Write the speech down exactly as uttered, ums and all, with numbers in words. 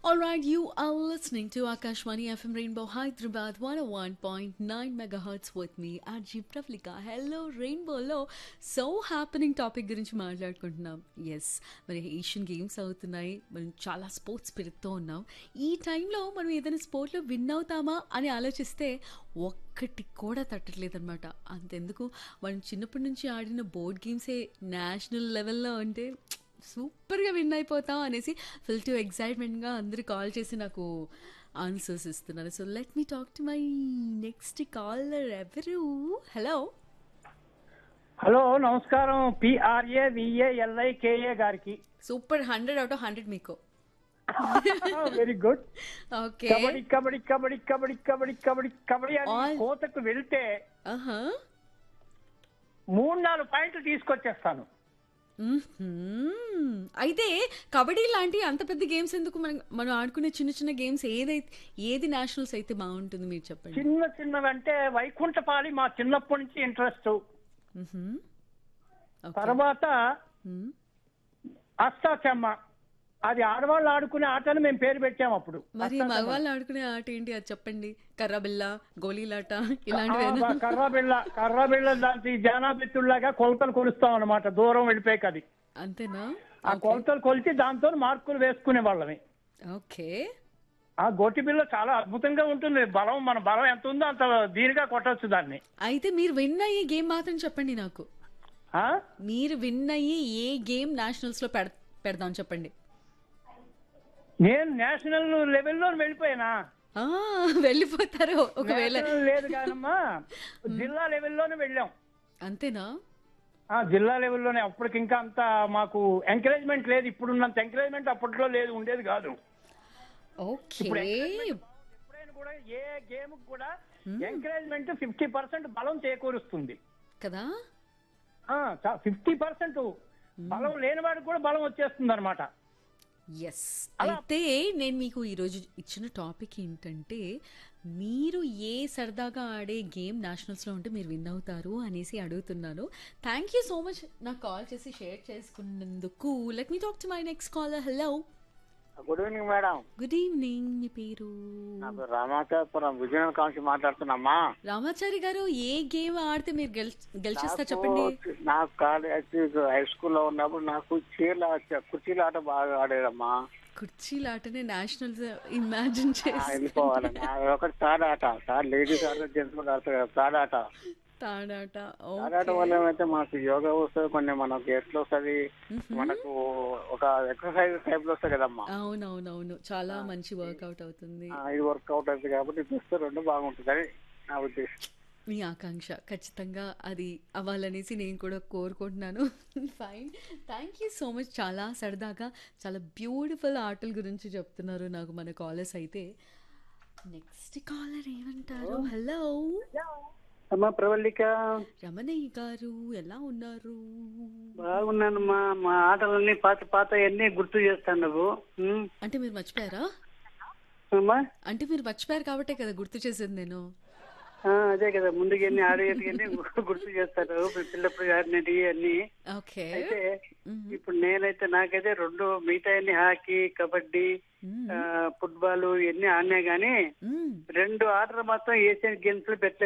All right, you are listening to Akashwani F M Rainbow Hyderabad one oh one point nine megahertz with me, R J Pravlika. Hello, Rainbowలో so happening topic గురించి మాట్లాడుకుంటున్నాం. Yes, మరి Asian games అవుతున్నాయి, మనం చాలా sports స్పిరిట్తో ఉన్నాం. ఈ టైంలో మనం ఏదైనా స్పోర్ట్లో విన్ అవుతామా అని ఆలోచిస్తే ఒక్కటి కూడా తట్టట్లేదన్నమాట. అంతెందుకు మనం చిన్నప్పటి నుంచి ఆడిన బోర్డ్ గేమ్సే నేషనల్ లెవెల్లో ఉంటే సూపర్గా విన్ అయిపోతాం అనేసి ఫుల్ టు ఎక్సైట్మెంట్గా అందరూ కాల్ చేసి నాకు ఆన్సర్స్ ఇస్తున్నారు. So let me talk to my next caller. ఎవరు? హలో హలో, నమస్కారం. పిఆర్ఏ విఏఎల్ఐ కేఏ గారికి super, hundred out of hundred మీకు. Very good. Okay, kabaddi kabaddi kabaddi kabaddi kabaddi kabaddi kabaddi అని All- కోతకు వెళ్తే ఆహా, మూడు నాలుగు పాయింట్లు తీసుకొచ్చేస్తాను. మ్మ్హ్మ్. అయితే కబడ్డీ లాంటి అంత పెద్ద గేమ్స్ ఎందుకు? మనం మనం ఆడుకునే చిన్న చిన్న గేమ్స్ ఏదైతే ఏది నేషనల్స్ అయితే బాగుంటుంది మీరు చెప్పండి. చిన్న చిన్నవంటే వైకుంఠపాలి మా చిన్నప్పటి నుంచి ఇంట్రెస్ట్. మ్మ్హ్మ్. ఓకే. తర్వాత మ్మ్. అష్టాచమ్మ, అది ఆడవాళ్ళు ఆడుకునే ఆటని మేము పేరు పెట్టాము అప్పుడు. మరి మగవాళ్ళు ఆడుకునే ఆట ఏంటి అది చెప్పండి. కర్రబిల్ల, గోళీలాట ఇలాంటివేనా? కర్రా బిళ్ళ కర్రా బిళ్ళ దాంట్లో జానాబిత్తుల్లాగా కొలతలు కొలుస్తాం అనమాట, దూరం వెళ్ళిపోయి అది. అంతేనా? ఆ కొలతలు కొలిచి దాంతో మార్కులు వేసుకునే వాళ్ళని. ఓకే. ఆ గోటి బిల్ల చాలా అద్భుతంగా ఉంటుంది. బలం, మన బలం ఎంత ఉందో అంత దీనిగా కొట్టచ్చు దాన్ని. అయితే మీరు విన్ అయ్యే గేమ్ మాత్రం చెప్పండి నాకు. ఆ మీరు విన్ అయ్యి ఏ గేమ్ నేషనల్స్ లో పెడ పెడదాం చెప్పండి. నేను నేషనల్ లెవెల్లో వెళ్ళిపోయానా? ఆ, వెళ్ళిపోతారు ఒకవేళ. నేషనల్ లేదు కాదమ్మా, జిల్లా లెవెల్లోనే వెళ్ళాం. అంతేనా? ఆ జిల్లా లెవెల్లోనే. అప్పటికి ఇంకా అంత మాకు ఎంకరేజ్మెంట్ లేదు, ఇప్పుడున్నంత ఎంకరేజ్మెంట్ అప్పట్లో లేదు, ఉండేది కాదు. ఓకే. ఎప్పుడైనా కూడా ఏ గేమ్ కూడా ఎంకరేజ్మెంట్ ఫిఫ్టీ పర్సెంట్ బలం చేకూరుస్తుంది కదా. ఫిఫ్టీ పర్సెంట్ బలం లేని వాడికి కూడా బలం వచ్చేస్తుంది అనమాట. ఎస్. అయితే నేను మీకు ఈరోజు ఇచ్చిన టాపిక్ ఏంటంటే, మీరు ఏ సరదాగా ఆడే గేమ్ నేషనల్స్లో ఉంటే మీరు విన్ అవుతారు అనేసి అడుగుతున్నాను. థ్యాంక్ యూ సో మచ్ నాకు కాల్ చేసి షేర్ చేసుకున్నందుకు. Let me talk to my next caller. Hello, good evening madam. Good evening. మీ పేరు? నాకు రామాచాపురం విజయనగరం కాంచి మాట్లాడుతున్నామ్మా. రామాచారి గారు, ఏ గేమ్ ఆడితే మీరు గెల్ గెలిచేస్తారు చెప్పండి. నాకు కాలేజ్ హై స్కూల్లో ఉన్నప్పుడు నాకు చీరల కుర్చీల ఆట బాగా ఆడేదమ్మా. కుర్చీల ఆటనే నేషనల్స్ ఇమాజిన్ చేసి వెళ్ళిపోవాలి. ఒకటి తాడాట, తాడు లేడీస్ ఆట, జెంట్స్ కూడా ఆడతారు కదా తాడాట. తాడాట. తాడాట వల్ల ఏమైతే మనకు యోగా వస్తుంది, కొన్ని మనకు ఎట్లా వస్తుంది, మనకు ఒక ఎక్సర్సైజ్ టైప్ లో వస్తుంది కదమ్మా. అవునవునవును, చాలా మంచి వర్కౌట్ అవుతుంది. ఇది వర్కౌట్ అవుతుంది కాబట్టి చూస్తే రెండు బాగుంటుంది అని నా ఉద్దేశం. మీ ఆకాంక్ష ఖచ్చితంగా అది అవ్వాలనేసి నేను కూడా కోరుకుంటున్నాను. Fine, thank you so much. చాలా సరదాగా చాలా బ్యూటిఫుల్ ఆటల గురించి చెప్తున్నారు నాకు మన కాలర్స్. అయితే నెక్స్ట్ కాలర్ ఏమంటారు? హలో అమ్మా ప్రవళిక, రమణయ్య గారు, ఎలా ఉన్నారు? బాగున్నానమ్మా. మా ఆటలన్నీ పాత పాత అన్ని గుర్తు చేస్తాను నువ్వు. ఉమ్. అంటే మీరు మర్చిపోయారా? అమ్మా అంటే మీరు మర్చిపోయారు కాబట్టే కదా గుర్తు చేసేది నేను. ఆ, అదే కదా, ముందుగా ఎన్ని ఆడేటివన్నీ గుర్తు చేస్తారు పిల్లప్పుడు ఆడినవి అన్ని. ఓకే. అయితే ఇప్పుడు నేనైతే నాకైతే రెండు మిగతా అన్ని హాకీ, కబడ్డీ, ఫుట్బాల్ ఇవన్నీ ఆడినా గానీ రెండు ఆటలు మాత్రం ఏషియన్ గేమ్స్ లో పెట్టలేదు.